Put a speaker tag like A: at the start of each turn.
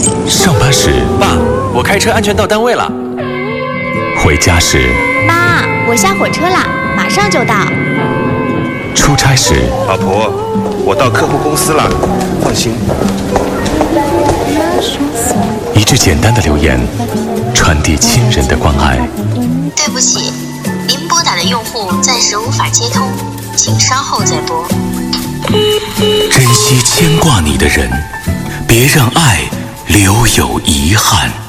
A: 上班时，
B: 爸，我开车安全到单位了。
A: 回家时，
C: 妈，我下火车啦，马上就到。
A: 出差时，
D: 老婆，我到客户公司了，放心。
A: 一句简单的留言，传递亲人的关爱。
E: 对不起，您拨打的用户暂时无法接通，请稍后再拨。
A: 珍惜牵挂你的人，别让爱留有遗憾。